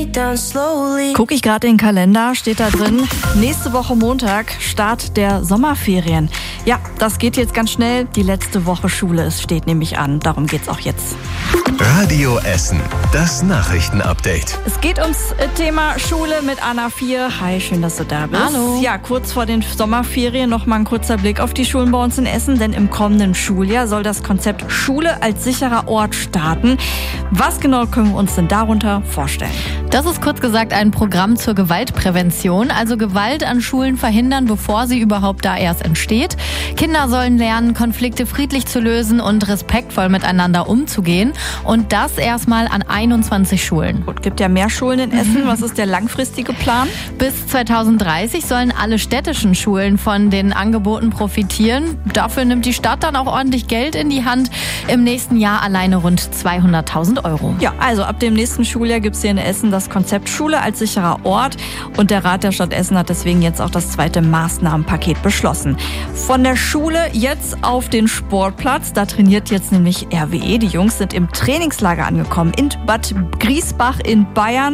Gucke ich gerade in den Kalender, steht da drin, nächste Woche Montag, Start der Sommerferien. Ja, das geht jetzt ganz schnell. Die letzte Woche Schule, es steht nämlich an. Darum geht's auch jetzt. Radio Essen, das Nachrichtenupdate. Es geht ums Thema Schule mit Anna 4. Hi, schön, dass du da bist. Hallo. Ja, kurz vor den Sommerferien noch mal ein kurzer Blick auf die Schulen bei uns in Essen, denn im kommenden Schuljahr soll das Konzept Schule als sicherer Ort starten. Was genau können wir uns denn darunter vorstellen? Das ist kurz gesagt ein Programm zur Gewaltprävention, also Gewalt an Schulen verhindern, bevor sie überhaupt da erst entsteht. Kinder sollen lernen, Konflikte friedlich zu lösen und respektvoll miteinander umzugehen. Und das erstmal an 21 Schulen. Gut, gibt ja mehr Schulen in Essen. Was ist der langfristige Plan? Bis 2030 sollen alle städtischen Schulen von den Angeboten profitieren. Dafür nimmt die Stadt dann auch ordentlich Geld in die Hand. Im nächsten Jahr alleine rund 200.000 Euro. Ja, also ab dem nächsten Schuljahr gibt es hier in Essen das Konzept Schule als sicherer Ort. Und der Rat der Stadt Essen hat deswegen jetzt auch das zweite Maßnahmenpaket beschlossen. Von der Schule jetzt auf den Sportplatz. Da trainiert jetzt nämlich RWE. Die Jungs sind im Trainingslager angekommen in Bad Griesbach in Bayern.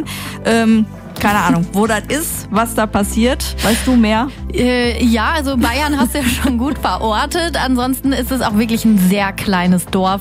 Keine Ahnung, wo das ist, was da passiert. Weißt du mehr? Ja, also Bayern hast du ja schon gut verortet. Ansonsten ist es auch wirklich ein sehr kleines Dorf.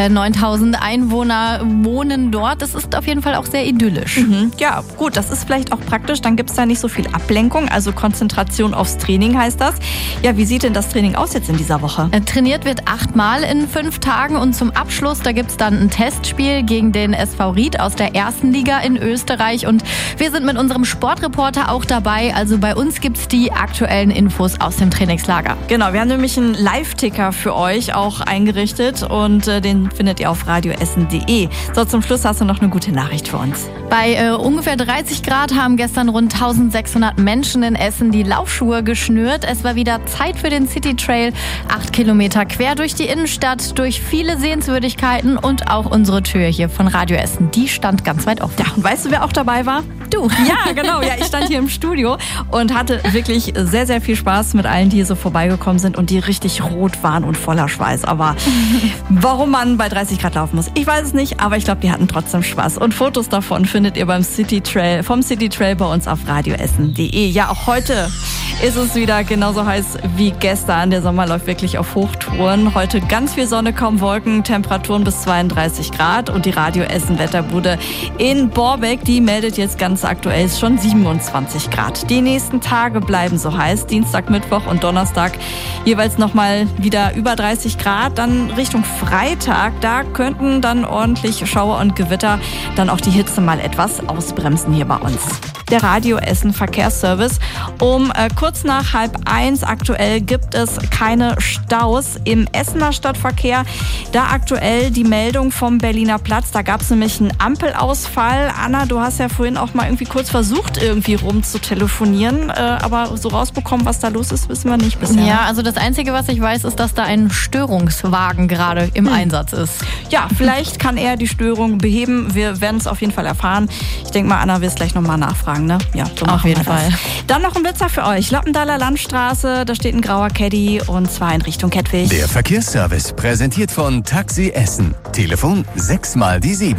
9.000 Einwohner wohnen dort. Das ist auf jeden Fall auch sehr idyllisch. Ja, gut, das ist vielleicht auch praktisch. Dann gibt es da nicht so viel Ablenkung. Also Konzentration aufs Training heißt das. Ja, wie sieht denn das Training aus jetzt in dieser Woche? Trainiert wird 8-mal in 5 Tagen und zum Abschluss, da gibt es dann ein Testspiel gegen den SV Ried aus der 1. Liga in Österreich. Und wir sind mit unserem Sportreporter auch dabei. Also bei uns gibt es die aktuellen Infos aus dem Trainingslager. Genau, wir haben nämlich einen Live-Ticker für euch auch eingerichtet und den findet ihr auf radioessen.de. So, zum Schluss hast du noch eine gute Nachricht für uns. Bei ungefähr 30 Grad haben gestern rund 1600 Menschen in Essen die Laufschuhe geschnürt. Es war wieder Zeit für den City Trail. 8 Kilometer quer durch die Innenstadt, durch viele Sehenswürdigkeiten und auch unsere Tür hier von Radio Essen. Die stand ganz weit offen. Ja, und weißt du, wer auch dabei war? Du. Ja, genau. Ja, ich stand hier im Studio und hatte wirklich sehr, sehr viel Spaß mit allen, die hier so vorbeigekommen sind und die richtig rot waren und voller Schweiß. Aber warum man bei 30 Grad laufen muss, ich weiß es nicht, aber ich glaube, die hatten trotzdem Spaß. Und Fotos davon findet ihr vom City Trail bei uns auf radioessen.de. Ja, auch heute ist es wieder genauso heiß wie gestern. Der Sommer läuft wirklich auf Hochtouren. Heute ganz viel Sonne, kaum Wolken, Temperaturen bis 32 Grad. Und die Radio Essen Wetterbude in Borbeck, die meldet jetzt ganz aktuell schon 27 Grad. Die nächsten Tage bleiben so heiß. Dienstag, Mittwoch und Donnerstag jeweils nochmal wieder über 30 Grad. Dann Richtung Freitag, da könnten dann ordentlich Schauer und Gewitter dann auch die Hitze mal etwas ausbremsen hier bei uns. Der Radio Essen Verkehrsservice. Um kurz nach 12:30 aktuell gibt es keine Staus im Essener Stadtverkehr. Da aktuell die Meldung vom Berliner Platz. Da gab es nämlich einen Ampelausfall. Anna, du hast ja vorhin auch mal irgendwie kurz versucht, irgendwie rumzutelefonieren. Aber so rausbekommen, was da los ist, wissen wir nicht bisher. Ja, also das Einzige, was ich weiß, ist, dass da ein Störungswagen gerade im Einsatz ist. Ja, vielleicht kann er die Störung beheben. Wir werden es auf jeden Fall erfahren. Ich denke mal, Anna wird es gleich nochmal nachfragen. Ne? Ja, so auf jeden Fall. Dann noch ein Blitzer für euch. Loppendaler Landstraße, da steht ein grauer Caddy und zwar in Richtung Kettwig. Der Verkehrsservice präsentiert von Taxi Essen. Telefon 6x7.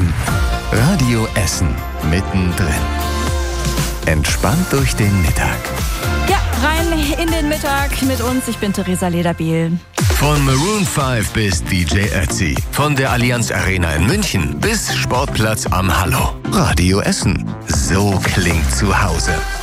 Radio Essen mittendrin. Entspannt durch den Mittag. Ja, rein in den Mittag mit uns. Ich bin Theresa Lederbiel. Von Maroon 5 bis DJ Ötzi. Von der Allianz Arena in München bis Sportplatz am Hallo. Radio Essen. So klingt zu Hause.